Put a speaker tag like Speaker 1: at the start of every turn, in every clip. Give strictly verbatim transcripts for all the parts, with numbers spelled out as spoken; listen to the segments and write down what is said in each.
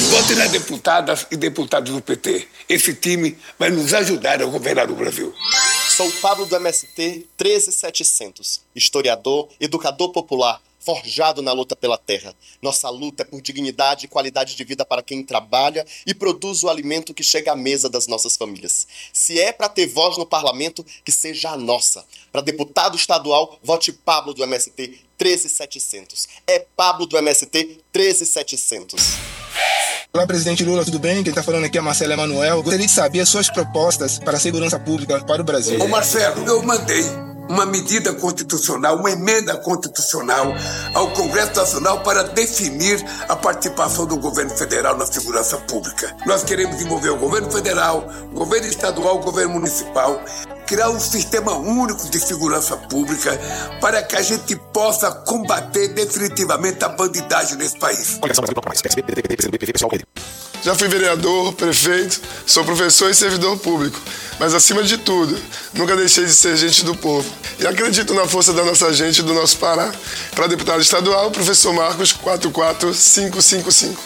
Speaker 1: Vote nas deputadas e deputados do P T. Esse time vai nos ajudar a governar o Brasil.
Speaker 2: Sou Pablo do M S T treze mil e setecentos, historiador, educador popular, forjado na luta pela terra. Nossa luta é por dignidade e qualidade de vida para quem trabalha e produz o alimento que chega à mesa das nossas famílias. Se é para ter voz no parlamento, que seja a nossa. Para deputado estadual, vote Pablo do M S T treze mil e setecentos. É Pablo do M S T treze mil e setecentos.
Speaker 3: Olá, presidente Lula, tudo bem? Quem está falando aqui é Marcelo Emanuel. Gostaria de saber as suas propostas para a segurança pública para o Brasil.
Speaker 1: Ô Marcelo, eu mandei uma medida constitucional, uma emenda constitucional ao Congresso Nacional para definir a participação do governo federal na segurança pública. Nós queremos envolver o governo federal, o governo estadual, o governo municipal, criar um sistema único de segurança pública para que a gente possa combater definitivamente a bandidagem nesse país.
Speaker 4: Já fui vereador, prefeito, sou professor e servidor público, mas acima de tudo, nunca deixei de ser gente do povo. E acredito na força da nossa gente e do nosso Pará. Para deputado estadual, professor Marcos quatro quatro cinco cinco cinco.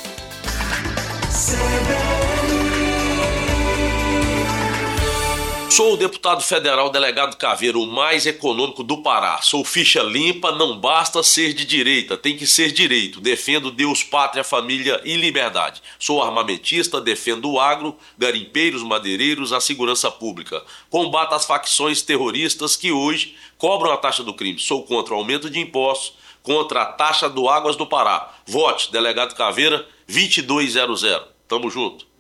Speaker 5: Sou o deputado federal delegado Caveira, o mais econômico do Pará. Sou ficha limpa, não basta ser de direita, tem que ser direito. Defendo Deus, pátria, família e liberdade. Sou armamentista, defendo o agro, garimpeiros, madeireiros, a segurança pública. Combato as facções terroristas que hoje cobram a taxa do crime. Sou contra o aumento de impostos, contra a taxa do Águas do Pará. Vote, delegado Caveira, vinte e dois zero zero. Tamo junto.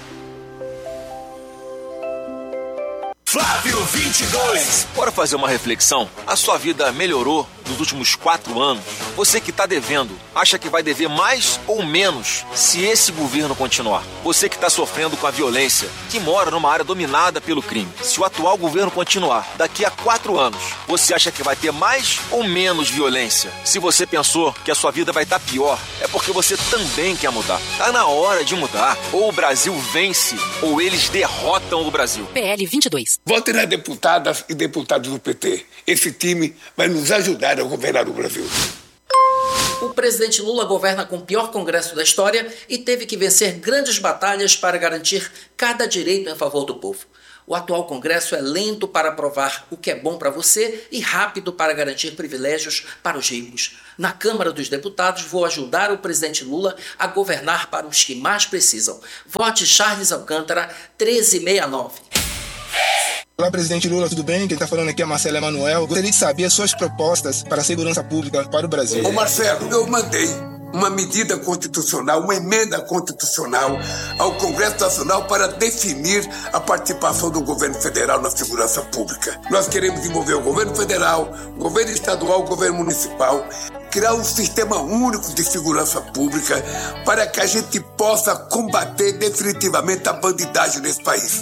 Speaker 6: Flávio vinte e dois.
Speaker 7: Bora fazer uma reflexão? A sua vida melhorou nos últimos quatro anos? Você que está devendo, acha que vai dever mais ou menos se esse governo continuar? Você que está sofrendo com a violência, que mora numa área dominada pelo crime, se o atual governo continuar, daqui a quatro anos, você acha que vai ter mais ou menos violência? Se você pensou que a sua vida vai estar pior, é porque você também quer mudar. Tá na hora de mudar. Ou o Brasil vence, ou eles derrotam o Brasil.
Speaker 8: P L vinte e dois.
Speaker 1: Vote nas deputadas e deputados do P T. Esse time vai nos ajudar a governar o Brasil.
Speaker 9: O presidente Lula governa com o pior Congresso da história e teve que vencer grandes batalhas para garantir cada direito em favor do povo. O atual Congresso é lento para aprovar o que é bom para você e rápido para garantir privilégios para os ricos. Na Câmara dos Deputados, vou ajudar o presidente Lula a governar para os que mais precisam. Vote Charles Alcântara, treze sessenta e nove.
Speaker 3: Olá, presidente Lula, tudo bem? Quem está falando aqui é Marcelo Emanuel. Gostaria de saber as suas propostas para a segurança pública para o Brasil.
Speaker 1: Ô Marcelo, eu mandei uma medida constitucional, uma emenda constitucional ao Congresso Nacional para definir a participação do governo federal na segurança pública. Nós queremos envolver o governo federal, o governo estadual, o governo municipal, criar um sistema único de segurança pública para que a gente possa combater definitivamente a bandidagem nesse país.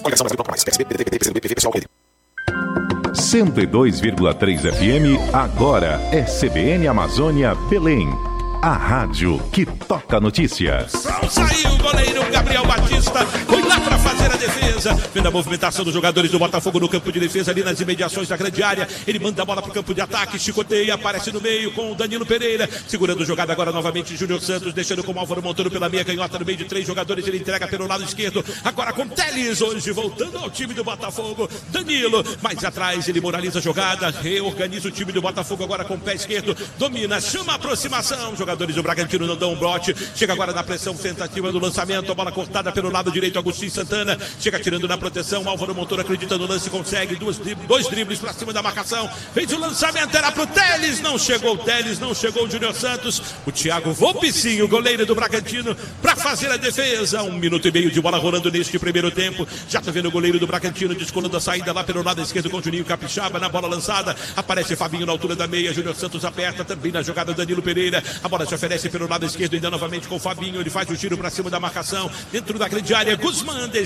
Speaker 10: cento e dois vírgula três F M, agora é C B N Amazônia Belém. A rádio que toca notícia.
Speaker 6: Saiu o goleiro Gabriel Batista, foi lá para fazer a defesa. Vendo a movimentação dos jogadores do Botafogo no campo de defesa, ali nas imediações da grande área. Ele manda a bola para o campo de ataque, chicoteia, aparece no meio com o Danilo Pereira. Segurando o jogada agora novamente Júnior Santos, deixando com o Álvaro Montoro pela meia canhota no meio de três jogadores. Ele entrega pelo lado esquerdo, agora com Teles, hoje voltando ao time do Botafogo. Danilo, mais atrás, ele moraliza a jogada, reorganiza o time do Botafogo agora com o pé esquerdo. Domina, chama a aproximação. Jogadores do Bragantino não dão um brote. Chega agora na pressão, tentativa do lançamento. A bola cortada pelo lado direito, Agostinho Santana. Chega tirando na proteção. Álvaro Montoro acredita no lance, consegue. Duas, dois dribles pra cima da marcação. Fez o lançamento, era pro Teles. Não chegou o Teles, não chegou o Júnior Santos. O Thiago Volpicinho, goleiro do Bragantino, pra fazer a defesa. Um minuto e meio de bola rolando neste primeiro tempo. Já tá vendo o goleiro do Bragantino descolando a saída lá pelo lado esquerdo com o Juninho Capixaba. Na bola lançada, aparece Fabinho na altura da meia. Júnior Santos aperta também na jogada. Danilo Pereira. A bola se oferece pelo lado esquerdo, ainda novamente com o Fabinho. Ele faz o tiro para cima da marcação. Dentro da grande área, Guzmán deixou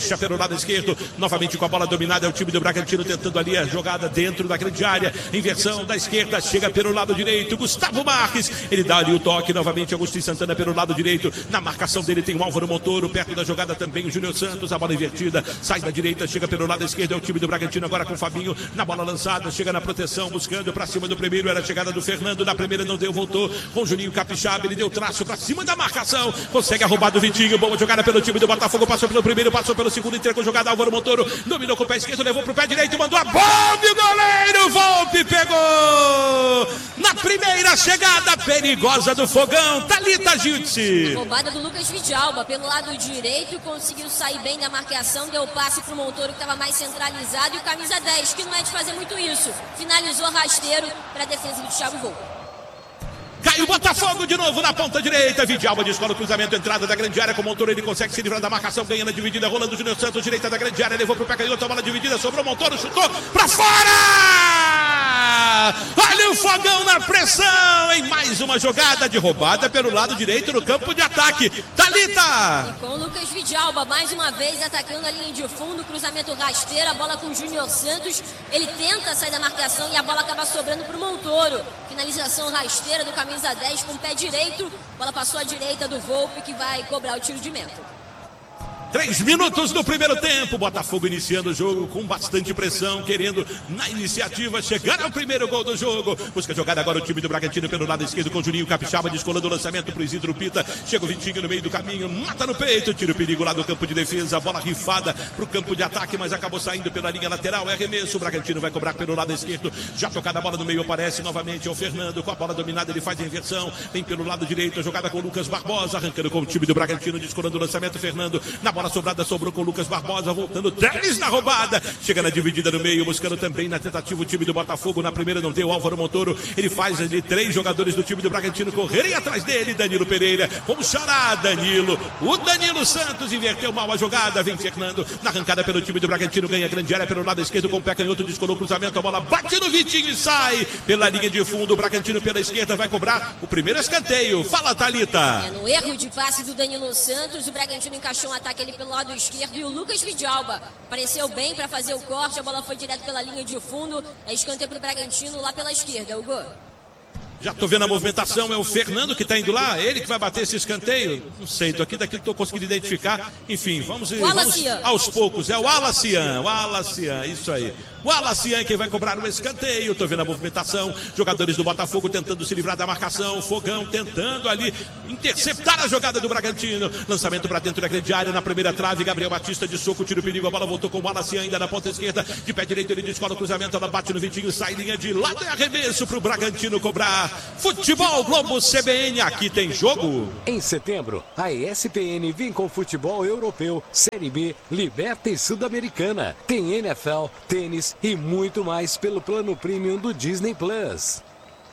Speaker 6: deixa pelo lado esquerdo, novamente com a bola dominada, é o time do Bragantino tentando ali a jogada dentro da grande área, inversão da esquerda, chega pelo lado direito, Gustavo Marques, ele dá ali o toque, novamente Agostinho Santana pelo lado direito, na marcação dele tem o Álvaro Montoro, perto da jogada também o Júnior Santos, a bola invertida, sai da direita, chega pelo lado esquerdo, é o time do Bragantino agora com o Fabinho, na bola lançada, chega na proteção, buscando pra cima do primeiro, era a chegada do Fernando, na primeira não deu, voltou com o Juninho Capixaba, ele deu traço pra cima da marcação, consegue a roubada do Vitinho, boa jogada pelo time do Botafogo, passou pelo primeiro, passou pelo segundo, entregou jogada, Álvaro Montoro, dominou com o pé esquerdo, levou pro pé direito, mandou a bomba e o goleiro Volpe pegou! Na primeira chegada perigosa do Fogão, Thalita Giltzi.
Speaker 8: Roubada do Lucas Vidalba pelo lado direito, conseguiu sair bem da marcação, deu passe pro Montoro que estava mais centralizado e o camisa dez, que não é de fazer muito isso, finalizou rasteiro para a defesa do Thiago Volpe.
Speaker 6: Caiu o Botafogo de novo na ponta direita. Vidalba descola o cruzamento, entrada da grande área com o Montoro. Ele consegue se livrar da marcação, ganha na dividida. Rolando o Júnior Santos, direita da grande área. Levou pro pé canhoto, a bola dividida. Sobrou o Montoro, chutou pra fora! Olha o Fogão na pressão em mais uma jogada de roubada pelo lado direito no campo de ataque. Thalita!
Speaker 8: E com o Lucas Vidalba, mais uma vez atacando a linha de fundo. Cruzamento rasteiro, a bola com o Júnior Santos. Ele tenta sair da marcação e a bola acaba sobrando pro Montoro. Finalização rasteira do camisa dez com o pé direito, bola passou à direita do Volpe que vai cobrar o tiro de meta.
Speaker 6: Três minutos do primeiro tempo, Botafogo iniciando o jogo com bastante pressão, querendo na iniciativa chegar ao primeiro gol do jogo. Busca jogada agora o time do Bragantino pelo lado esquerdo com o Juninho Capixaba, descolando o lançamento pro Isidro Pita. Chega o Vitinho no meio do caminho, mata no peito, tira o perigo lá do campo de defesa, bola rifada pro campo de ataque, mas acabou saindo pela linha lateral, é arremesso, o Bragantino vai cobrar pelo lado esquerdo, já tocada a bola no meio, aparece novamente o Fernando, com a bola dominada ele faz a inversão, vem pelo lado direito, a jogada com o Lucas Barbosa, arrancando com o time do Bragantino, descolando o lançamento, Fernando, na bola sobrada, sobrou com o Lucas Barbosa, voltando três na roubada, chega na dividida no meio, buscando também na tentativa o time do Botafogo, na primeira não deu, Álvaro Montoro, ele faz ali três jogadores do time do Bragantino correrem atrás dele, Danilo Pereira, como xará, Danilo, o Danilo Santos inverteu mal a jogada, vem Fernando, na arrancada pelo time do Bragantino, ganha grande área pelo lado esquerdo, com o pé canhoto, descolou o cruzamento, a bola bate no Vitinho e sai pela linha de fundo, o Bragantino pela esquerda vai cobrar o primeiro escanteio, fala Thalita.
Speaker 8: É, no erro de passe do Danilo Santos, o Bragantino encaixou um ataque ali pelo lado esquerdo e o Lucas Vidalba apareceu bem para fazer o corte, a bola foi direto pela linha de fundo, é escanteio para o Bragantino lá pela esquerda, o gol.
Speaker 6: Já tô vendo a movimentação, é o Fernando que tá indo lá, ele que vai bater esse escanteio, não sei, tô aqui daqui que tô conseguindo identificar, enfim, vamos, vamos aos poucos, é o Alacian, o Alacian, isso aí. O Alacian quem vai cobrar o escanteio, tô vendo a movimentação, jogadores do Botafogo tentando se livrar da marcação, Fogão tentando ali interceptar a jogada do Bragantino, lançamento para dentro da grande área, na primeira trave, Gabriel Batista de soco, tira o perigo, a bola voltou com o Alacian ainda na ponta esquerda, de pé direito ele descola o cruzamento, ela bate no Vitinho, sai linha de lado, é arremesso pro Bragantino cobrar. Futebol Globo C B N, aqui tem jogo.
Speaker 11: Em setembro, a E S P N vem com futebol europeu, Série B, Liberta e Sul-Americana. Tem N F L, tênis e muito mais pelo plano premium do Disney Plus.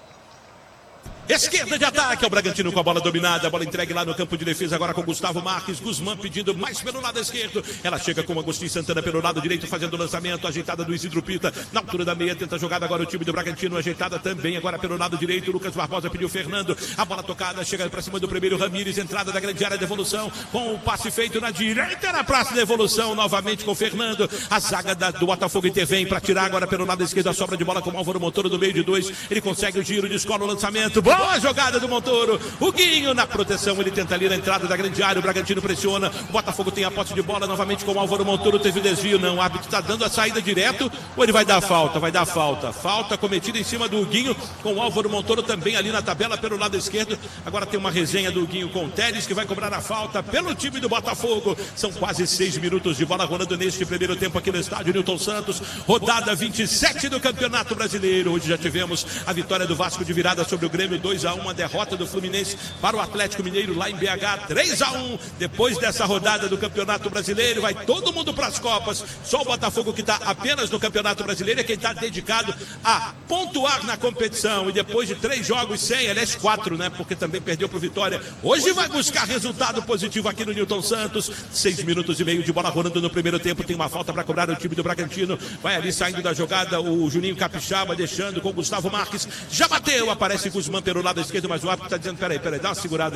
Speaker 6: Esquerda de ataque, é o Bragantino com a bola dominada, a bola entregue lá no campo de defesa, agora com Gustavo Marques, Guzmán pedindo mais pelo lado esquerdo, ela chega com o Agostinho Santana pelo lado direito, fazendo o lançamento, ajeitada do Isidro Pita, na altura da meia, tenta a jogada agora o time do Bragantino, ajeitada também, agora pelo lado direito, Lucas Barbosa pediu Fernando, a bola tocada, chega pra cima do primeiro Ramírez, entrada da grande área de evolução, com o passe feito na direita, na praça de evolução, novamente com o Fernando, a zaga da, do Botafogo intervém para tirar agora pelo lado esquerdo, a sobra de bola com o Álvaro Montoro do meio de dois, ele consegue o giro, descola o lançamento, boa jogada do Montoro, o Guinho na proteção, ele tenta ali na entrada da grande área, o Bragantino pressiona, o Botafogo tem a posse de bola novamente com o Álvaro Montoro, teve o desvio, não, o árbitro está dando a saída direto, ou ele vai dar falta, vai dar falta, falta cometida em cima do Guinho, com o Álvaro Montoro também ali na tabela pelo lado esquerdo, agora tem uma resenha do Guinho com o Teles, que vai cobrar a falta pelo time do Botafogo, são quase seis minutos de bola rolando neste primeiro tempo aqui no estádio Newton Santos, rodada vinte e sete do Campeonato Brasileiro, hoje já tivemos a vitória do Vasco de virada sobre o Grêmio, dois a um, a derrota do Fluminense para o Atlético Mineiro lá em B H, três a um. Depois dessa rodada do Campeonato Brasileiro, vai todo mundo para as Copas. Só o Botafogo que está apenas no Campeonato Brasileiro é quem está dedicado a pontuar na competição. E depois de três jogos sem, aliás, quatro, né? Porque também perdeu para o Vitória. Hoje vai buscar resultado positivo aqui no Newton Santos. Seis minutos e meio de bola rolando no primeiro tempo. Tem uma falta para cobrar o time do Bragantino. Vai ali saindo da jogada o Juninho Capixaba, deixando com o Gustavo Marques. Já bateu, aparece Guzmán pelo lado esquerdo, mas o árbitro está dizendo, peraí, peraí, dá uma segurada aí.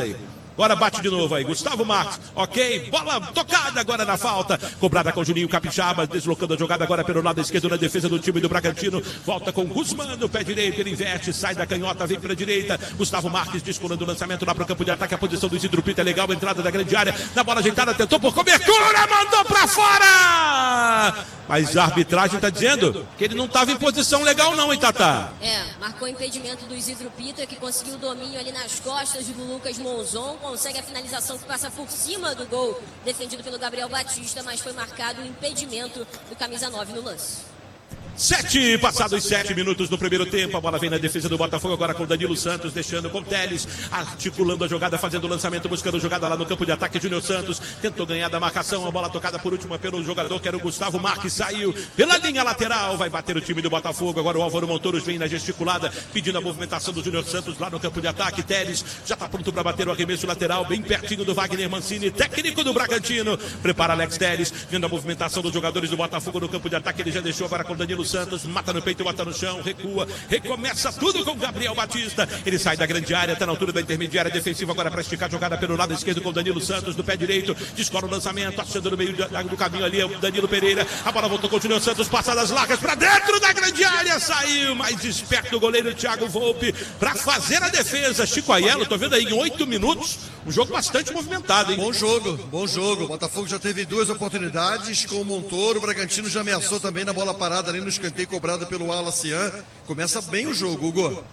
Speaker 6: Agora bate de novo aí, Gustavo Marques, ok, bola tocada agora na falta, cobrada com Juninho Capixaba, deslocando a jogada agora pelo lado esquerdo na defesa do time do Bragantino, volta com Guzmán no pé direito, ele inverte, sai da canhota, vem para a direita, Gustavo Marques descolando o lançamento lá para o campo de ataque, a posição do Isidro Pita é legal, entrada da grande área, na bola ajeitada, tentou por cobertura, mandou para fora! Mas a arbitragem está dizendo que ele não estava em posição legal não, hein, Tatá?
Speaker 8: É, marcou impedimento do Isidro Pita, que conseguiu o domínio ali nas costas do Lucas Monzon, consegue a finalização que passa por cima do gol, defendido pelo Gabriel Batista, mas foi marcado o impedimento do camisa nove no lance.
Speaker 6: Sete, passados sete minutos no primeiro tempo, a bola vem na defesa do Botafogo agora com Danilo Santos, deixando com Teles, articulando a jogada, fazendo o lançamento, buscando jogada lá no campo de ataque. Júnior Santos tentou ganhar da marcação, a bola tocada por última pelo jogador que era o Gustavo Marques, saiu pela linha lateral, vai bater o time do Botafogo, agora o Álvaro Montouros vem na gesticulada, pedindo a movimentação do Júnior Santos lá no campo de ataque. Teles já está pronto para bater o arremesso lateral, bem pertinho do Wagner Mancini, técnico do Bragantino, prepara Alex Teles, vendo a movimentação dos jogadores do Botafogo no campo de ataque, ele já deixou agora com Danilo Santos, mata no peito, bota no chão, recua, recomeça tudo com Gabriel Batista, ele sai da grande área, está na altura da intermediária defensiva agora para esticar a jogada pelo lado esquerdo com Danilo Santos, do pé direito, descola o lançamento, achando no meio do caminho ali, é o Danilo Pereira, a bola voltou com o Júnior Santos, passadas largas para dentro da grande área, saiu, mais esperto o goleiro Thiago Volpe para fazer a defesa. Chico Aiello, tô vendo aí em oito minutos, um jogo bastante movimentado, hein?
Speaker 12: Bom jogo, bom jogo, o Botafogo já teve duas oportunidades com o Montoro, o Bragantino já ameaçou também na bola parada ali no escanteio cobrado pelo Alacian. Começa bem o jogo, Hugo.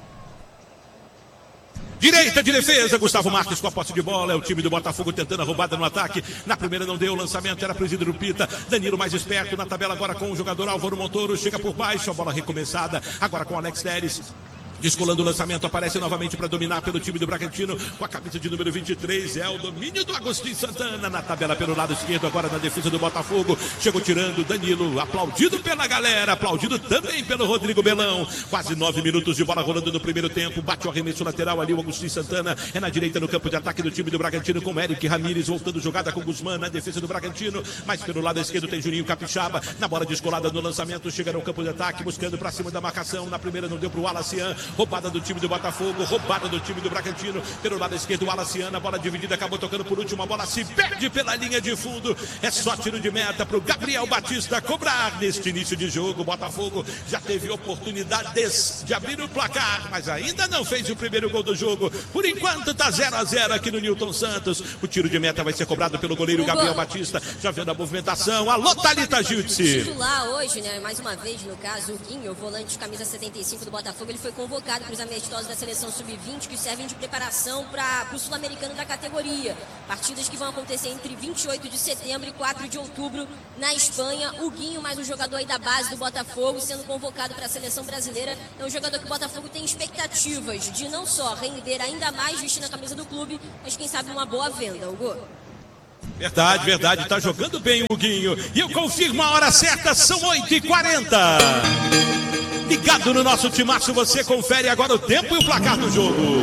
Speaker 6: Direita de defesa, Gustavo Marques com a posse de bola, é o time do Botafogo tentando a roubada no ataque, na primeira não deu, o lançamento era para o Isidro Pita, Danilo mais esperto na tabela agora com o jogador Álvaro Montoro, chega por baixo, a bola recomeçada, agora com o Alex Teles. Descolando o lançamento, aparece novamente para dominar pelo time do Bragantino, com a camisa de número vinte e três, é o domínio do Agostinho Santana, na tabela pelo lado esquerdo, agora na defesa do Botafogo, chegou tirando Danilo, aplaudido pela galera, aplaudido também pelo Rodrigo Belão, quase nove minutos de bola rolando no primeiro tempo, bate o arremesso lateral ali, o Agostinho Santana, é na direita no campo de ataque do time do Bragantino, com Eric Ramírez, voltando jogada com Guzmán na defesa do Bragantino, mas pelo lado esquerdo tem Juninho Capixaba, na bola descolada no lançamento, chega no campo de ataque, buscando para cima da marcação, na primeira não deu para o Alacian, roubada do time do Botafogo, roubada do time do Bragantino, pelo lado esquerdo o Alacian, a bola dividida, acabou tocando por último, a bola se perde pela linha de fundo, é só tiro de meta para o Gabriel Batista cobrar neste início de jogo. O Botafogo já teve oportunidades de abrir o placar, mas ainda não fez o primeiro gol do jogo, por enquanto tá zero a zero aqui no Newton Santos, o tiro de meta vai ser cobrado pelo goleiro Gabriel Batista, já vendo a movimentação, alô Thalita Jutsi.
Speaker 8: Titular hoje, né, mais uma vez no caso, o Guinho, o volante camisa setenta e cinco do Botafogo, ele foi convocado para os amistosos da seleção sub vinte que servem de preparação para o sul-americano da categoria. Partidas que vão acontecer entre vinte e oito de setembro e quatro de outubro na Espanha. O Guinho, mais um jogador aí da base do Botafogo, sendo convocado para a seleção brasileira. É um jogador que o Botafogo tem expectativas de não só render ainda mais vestindo a camisa do clube, mas quem sabe uma boa venda, Hugo.
Speaker 6: Verdade, verdade, tá jogando bem o Guinho. E eu confirmo a hora certa, são oito e quarenta. Ligado no nosso timaço, você confere agora o tempo e o placar do jogo.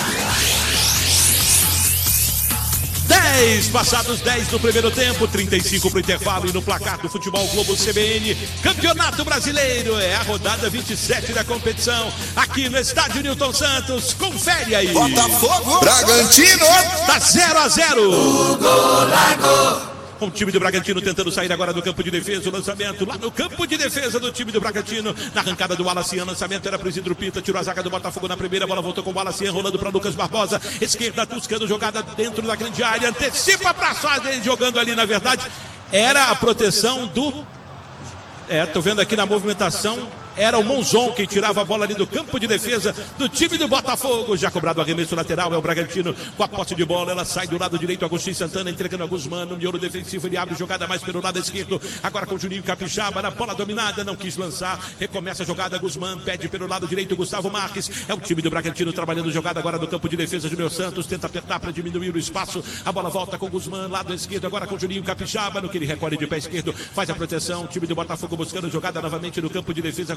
Speaker 6: dez, passados dez do primeiro tempo, trinta e cinco para o intervalo e no placar do Futebol Globo C B N, Campeonato Brasileiro, é a rodada vinte e sete da competição, aqui no estádio Newton Santos, confere aí.
Speaker 13: Botafogo, Bragantino,
Speaker 6: tá zero a zero.
Speaker 13: Hugo Lago.
Speaker 6: Com o time do Bragantino tentando sair agora do campo de defesa, o lançamento lá no campo de defesa do time do Bragantino, na arrancada do Alacian, lançamento era para o Isidro Pita, tirou a zaga do Botafogo na primeira, a bola voltou com o Alacian, rolando para Lucas Barbosa, esquerda, buscando jogada dentro da grande área, antecipa para só dele, jogando ali, na verdade, era a proteção do... É, tô vendo aqui na movimentação, era o Monzon quem tirava a bola ali do campo de defesa do time do Botafogo. Já cobrado o arremesso lateral, é o Bragantino com a posse de bola, ela sai do lado direito, Agostinho Santana entregando a Guzmán, no miolo defensivo, ele abre jogada mais pelo lado esquerdo, agora com o Juninho Capixaba, na bola dominada, não quis lançar, recomeça a jogada, Guzmán pede pelo lado direito, Gustavo Marques, é o time do Bragantino trabalhando jogada agora do campo de defesa, Júnior Santos tenta apertar para diminuir o espaço, a bola volta com o Guzmán, lado esquerdo, agora com o Juninho Capixaba, no que ele recolhe de pé esquerdo, faz a proteção, o time do Botafogo buscando jogada novamente no campo de defesa, agora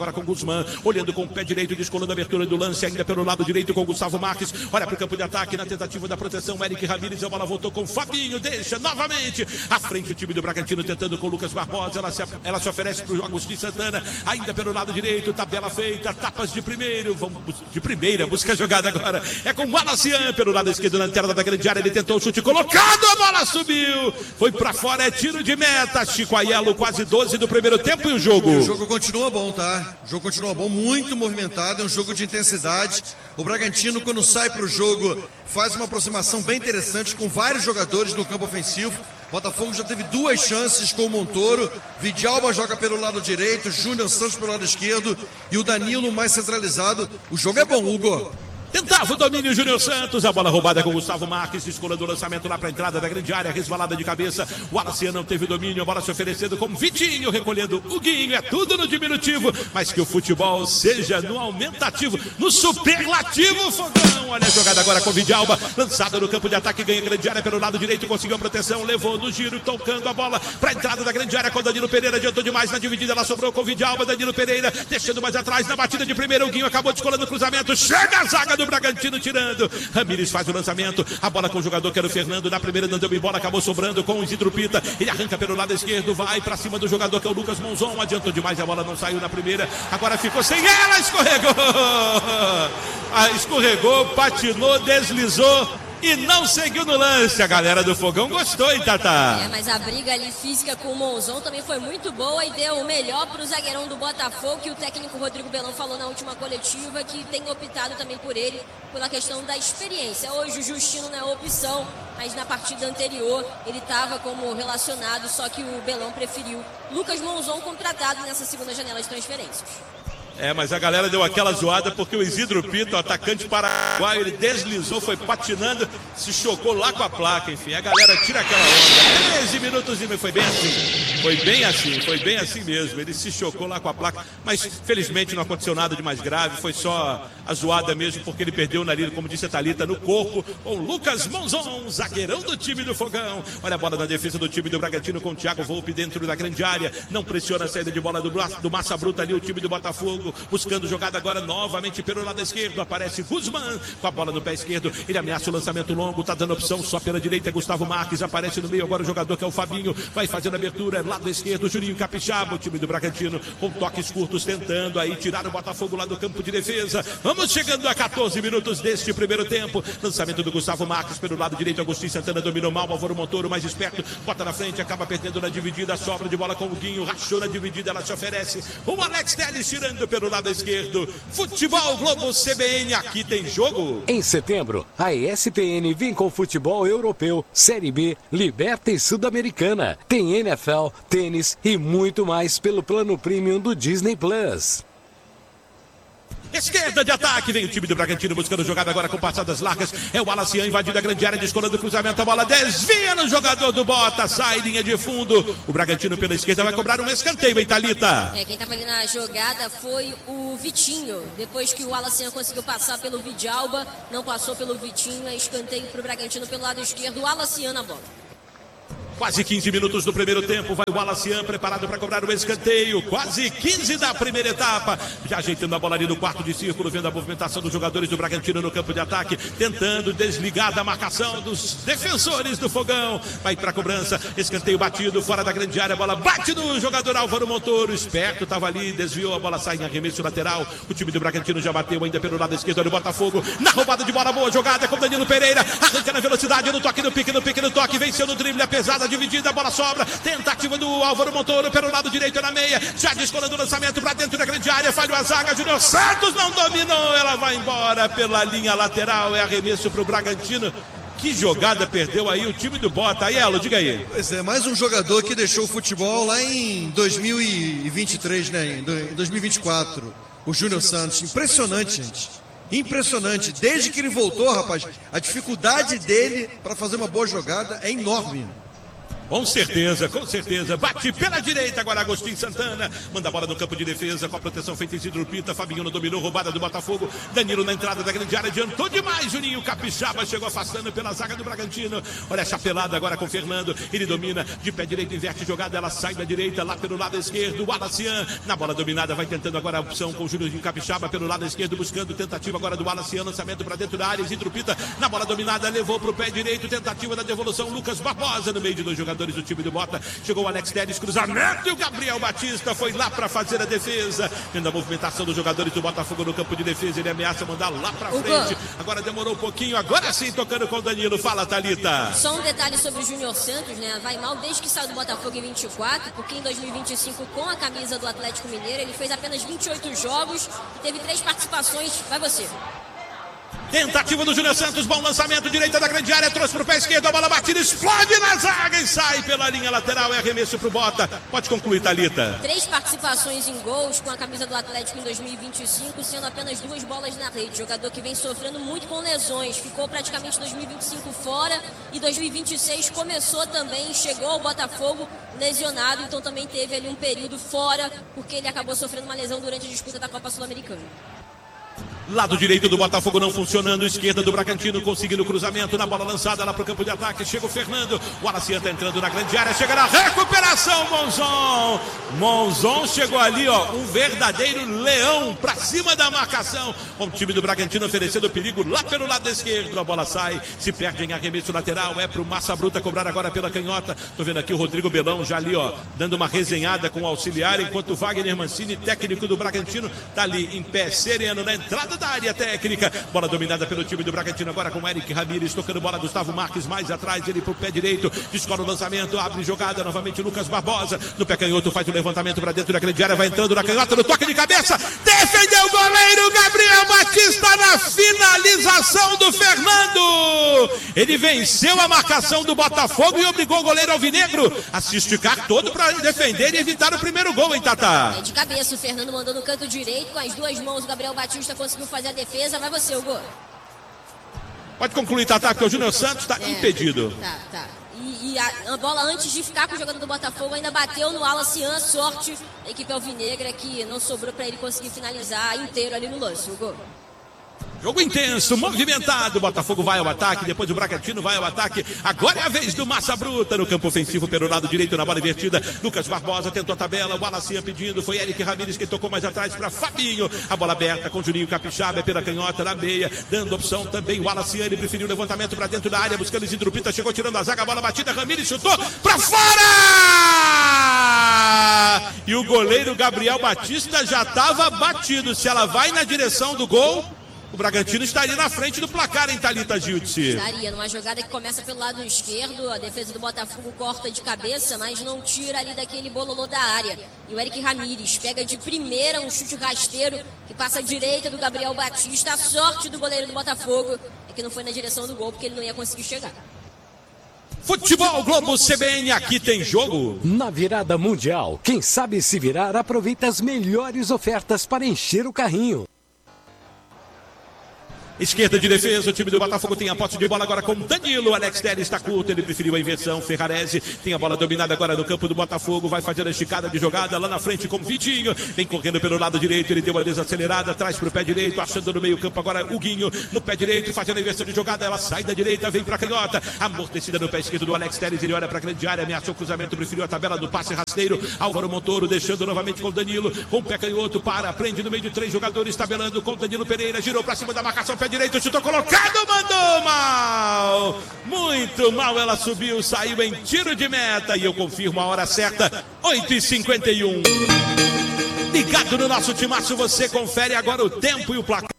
Speaker 6: agora com Guzmán, olhando com o pé direito, descolando a abertura do lance, ainda pelo lado direito com Gustavo Marques, olha para o campo de ataque na tentativa da proteção, Eric Ramírez, a bola voltou com Fabinho, deixa novamente à frente o time do Bragantino tentando com Lucas Barbosa, ela se, ela se oferece para o Agostinho Santana, ainda pelo lado direito, tabela feita, tapas de primeiro, vamos de primeira, busca a jogada agora, é com o Malacian pelo lado esquerdo na entrada da grande área, ele tentou o chute colocado, a bola subiu, foi para fora, é tiro de meta, Chico Aiello, quase doze do primeiro tempo e o jogo.
Speaker 12: O jogo continua bom, tá? O jogo continua bom, muito movimentado, é um jogo de intensidade. O Bragantino, quando sai para o jogo, faz uma aproximação bem interessante com vários jogadores no campo ofensivo. Botafogo já teve duas chances com o Montoro. Vidalba joga pelo lado direito, Júnior Santos pelo lado esquerdo e o Danilo mais centralizado. O jogo é bom, Hugo.
Speaker 6: Tentava o domínio Júnior Santos, a bola roubada com Gustavo Marques, descolando o lançamento lá para a entrada da grande área, resvalada de cabeça, o Alaciano não teve domínio, a bola se oferecendo como Vitinho, recolhendo o Guinho, é tudo no diminutivo, mas que o futebol seja no aumentativo, no superlativo, Fogão, olha a jogada agora com Vidalba, lançada no campo de ataque, ganha a grande área pelo lado direito, conseguiu a proteção, levou no giro, tocando a bola para a entrada da grande área com Danilo Pereira, adiantou demais na dividida, ela sobrou com Vidalba, Danilo Pereira, deixando mais atrás, na batida de primeiro, o Guinho acabou descolando o cruzamento, chega a zaga do Bragantino tirando, Ramírez faz o lançamento, a bola com o jogador que era o Fernando, na primeira não deu em bola, acabou sobrando com o Isidro Pita, ele arranca pelo lado esquerdo, vai pra cima do jogador que é o Lucas Monzon, adiantou demais, a bola não saiu na primeira, agora ficou sem ela, escorregou, ah, escorregou, patinou, deslizou e não seguiu no lance. A galera do Fogão gostou, hein, Tata?
Speaker 8: É, mas a briga ali física com o Monzon também foi muito boa e deu o melhor pro zagueirão do Botafogo, que o técnico Rodrigo Belão falou na última coletiva, que tem optado também por ele, pela questão da experiência. Hoje o Justino não é opção, mas na partida anterior ele estava como relacionado, só que o Belão preferiu Lucas Monzon contratado nessa segunda janela de transferências.
Speaker 6: É, mas a galera deu aquela zoada porque o Isidro Pito, o atacante paraguaio, ele deslizou, foi patinando, se chocou lá com a placa, enfim, a galera tira aquela onda. treze minutos e foi bem assim, foi bem assim, foi bem assim mesmo, ele se chocou lá com a placa, mas felizmente não aconteceu nada de mais grave, foi só a zoada mesmo porque ele perdeu o nariz, como disse a Thalita, no corpo, com Lucas Monzon, zagueirão do time do Fogão. Olha a bola na defesa do time do Bragantino com o Thiago Volpe dentro da grande área, não pressiona a saída de bola do, do Massa Bruta ali, o time do Botafogo, buscando jogada agora novamente pelo lado esquerdo, aparece Guzmán com a bola no pé esquerdo, ele ameaça o lançamento longo, tá dando opção só pela direita, Gustavo Marques aparece no meio, agora o jogador que é o Fabinho, vai fazendo a abertura, lado esquerdo, Juninho Capixaba, o time do Bragantino com toques curtos, tentando aí tirar o Botafogo lá do campo de defesa. Vamos chegando a quatorze minutos deste primeiro tempo, lançamento do Gustavo Marques pelo lado direito, Agostinho Santana dominou mal, Álvaro Montoro mais esperto, bota na frente, acaba perdendo na dividida, sobra de bola com o Guinho, rachou na dividida, ela se oferece, o Alex Telles tirando pelo lado esquerdo. Futebol Globo C B N, aqui tem jogo.
Speaker 11: Em setembro, a E S P N vem com futebol europeu, Série B, Liberta e Sul-Americana. Tem N F L, tênis e muito mais pelo plano premium do Disney Plus.
Speaker 6: Esquerda de ataque, vem o time do Bragantino buscando jogada agora com passadas largas, é o Alacian invadindo a grande área, descolando o cruzamento, a bola desvia no jogador do Bota, sai linha de fundo, o Bragantino pela esquerda vai cobrar um escanteio, hein, Thalita?
Speaker 8: É, quem estava ali na jogada foi o Vitinho, depois que o Alacian conseguiu passar pelo Vidalba, não passou pelo Vitinho, é escanteio para o Bragantino pelo lado esquerdo, o Alacian na bola.
Speaker 6: Quase quinze minutos do primeiro tempo, vai o Alacian preparado para cobrar o escanteio, quase quinze da primeira etapa, já ajeitando a bola ali no quarto de círculo, vendo a movimentação dos jogadores do Bragantino no campo de ataque, tentando desligar da marcação dos defensores do Fogão, vai para a cobrança, escanteio batido, fora da grande área, a bola bate no jogador Álvaro Montoro, esperto, estava ali, desviou, a bola sai em arremesso lateral, o time do Bragantino já bateu ainda pelo lado esquerdo do Botafogo, na roubada de bola, boa jogada com Danilo Pereira, arranca na velocidade, no toque, no pique, no pique, no toque, venceu no drible, apesar dividida, a bola sobra, tentativa do Álvaro Montoro pelo lado direito na meia, já descolando o lançamento para dentro da grande área, falhou a zaga, Júnior Santos não dominou, ela vai embora pela linha lateral, é arremesso para o Bragantino. Que jogada perdeu aí o time do Bota, aí Elo, diga aí.
Speaker 12: Pois é, mais um jogador que deixou o futebol lá em dois mil e vinte e três, né, em dois mil e vinte e quatro, o Júnior Santos, impressionante, gente. Impressionante, desde que ele voltou, rapaz, a dificuldade dele para fazer uma boa jogada é enorme.
Speaker 6: Com certeza, com certeza. Bate pela direita agora Agostinho Santana. Manda a bola no campo de defesa com a proteção feita em Isidro Pita. Fabinho não dominou, roubada do Botafogo. Danilo na entrada da grande área, adiantou demais. Juninho Capixaba chegou afastando pela zaga do Bragantino. Olha essa pelada agora com o Fernando. Ele domina de pé direito, inverte jogada. Ela sai da direita, lá pelo lado esquerdo. O Alacian na bola dominada, vai tentando agora a opção com o Juninho Capixaba pelo lado esquerdo, buscando tentativa agora do Alacian. Lançamento para dentro da área. Isidro Pita na bola dominada, levou para o pé direito. Tentativa da devolução. Lucas Barbosa no meio de dois jogadores do time do Bota, chegou o Alex Telles, cruzamento e o Gabriel Batista foi lá para fazer a defesa, tendo a movimentação dos jogadores do Botafogo no campo de defesa, ele ameaça mandar lá para frente, agora demorou um pouquinho, agora sim tocando com o Danilo. Fala, Thalita.
Speaker 8: Só um detalhe sobre o Júnior Santos, né, vai mal desde que saiu do Botafogo em vinte e quatro, porque em dois mil e vinte e cinco com a camisa do Atlético Mineiro ele fez apenas vinte e oito jogos e teve três participações. Vai você.
Speaker 6: Tentativa do Júnior Santos, bom lançamento, direita da grande área, trouxe para o pé esquerdo, a bola batida, explode na zaga e sai pela linha lateral, é arremesso para o Bota. Pode concluir, Thalita.
Speaker 8: Três participações em gols com a camisa do Atlético em dois mil e vinte e cinco, sendo apenas duas bolas na rede. Jogador que vem sofrendo muito com lesões, ficou praticamente dois mil e vinte e cinco fora e dois mil e vinte e seis começou também, chegou ao Botafogo lesionado, então também teve ali um período fora, porque ele acabou sofrendo uma lesão durante a disputa da Copa Sul-Americana.
Speaker 6: Lado direito do Botafogo não funcionando, esquerda do Bragantino conseguindo o cruzamento na bola lançada lá para o campo de ataque, chega o Fernando, o Alacian está entrando na grande área, chega na recuperação, Monzon, Monzon chegou ali, ó, um verdadeiro leão para cima da marcação, com o time do Bragantino oferecendo perigo lá pelo lado esquerdo, a bola sai, se perde em arremesso lateral, é para o Massa Bruta cobrar agora pela canhota. Tô vendo aqui o Rodrigo Belão já ali, ó, dando uma resenhada com o auxiliar, enquanto o Wagner Mancini, técnico do Bragantino, tá ali em pé, sereno na entrada da área técnica, bola dominada pelo time do Bragantino agora com o Eric Ramírez, tocando bola, Gustavo Marques mais atrás, ele pro pé direito, descola o lançamento, abre jogada, novamente Lucas Barbosa, no pé canhoto faz o levantamento para dentro da grande área, vai entrando na canhota, no toque de cabeça, defendeu o goleiro Gabriel Batista na finalização do Fernando, ele venceu a marcação do Botafogo e obrigou o goleiro alvinegro a se esticar todo para defender e evitar o primeiro gol, hein, Tata?
Speaker 8: É de cabeça, o Fernando mandou no canto direito, com as duas mãos o Gabriel Batista conseguiu fazer a defesa. Vai você, Hugo.
Speaker 6: Pode concluir, Tata, porque o Júnior Santos está é, impedido.
Speaker 8: Tá, tá. E, e a, a bola, antes de ficar com o jogador do Botafogo, ainda bateu no Alacian. Sorte da equipe alvinegra que não sobrou para ele conseguir finalizar inteiro ali no lance, Hugo.
Speaker 6: Jogo intenso, movimentado, o Botafogo vai ao ataque, depois o Bragantino vai ao ataque, agora é a vez do Massa Bruta no campo ofensivo pelo lado direito, na bola invertida, Lucas Barbosa tentou a tabela, o Alacian pedindo, foi Eric Ramírez que tocou mais atrás para Fabinho, a bola aberta com Juninho Capixaba, é pela canhota na meia, dando opção também o Alacian, ele preferiu o levantamento para dentro da área, buscando Isidro Pita, chegou tirando a zaga, a bola batida, Ramírez chutou para fora! E o goleiro Gabriel Batista já estava batido, se ela vai na direção do gol, o Bragantino estaria na frente do placar, em Thalita Giltzi.
Speaker 8: Estaria numa jogada que começa pelo lado esquerdo, a defesa do Botafogo corta de cabeça, mas não tira ali daquele bololô da área. E o Eric Ramírez pega de primeira um chute rasteiro que passa à direita do Gabriel Batista. A sorte do goleiro do Botafogo é que não foi na direção do gol, porque ele não ia conseguir chegar.
Speaker 6: Futebol Globo C B N, aqui tem jogo.
Speaker 11: Na virada mundial, quem sabe se virar, aproveita as melhores ofertas para encher o carrinho.
Speaker 6: Esquerda de defesa, o time do Botafogo tem a posse de bola agora com Danilo, Alex Telles está curto, ele preferiu a inversão, Ferrarese tem a bola dominada agora no campo do Botafogo, vai fazer a esticada de jogada lá na frente com Vitinho, vem correndo pelo lado direito, ele deu a desacelerada, traz para o pé direito, achando no meio campo agora o Guinho, no pé direito, fazendo a inversão de jogada, ela sai da direita, vem para a canhota, amortecida no pé esquerdo do Alex Telles, ele olha para a grande área, ameaçou o cruzamento, preferiu a tabela do passe rasteiro, Álvaro Montoro deixando novamente com o Danilo, com o pé canhoto, para, prende no meio de três jogadores, tabelando com o Danilo Pereira, girou para cima da marcação, pé direito, chutou, colocado, mandou mal, muito mal, ela subiu, saiu em tiro de meta, e eu confirmo a hora certa, oito e cinquenta e um. Ligado no nosso timaço, você confere agora o tempo e o placar.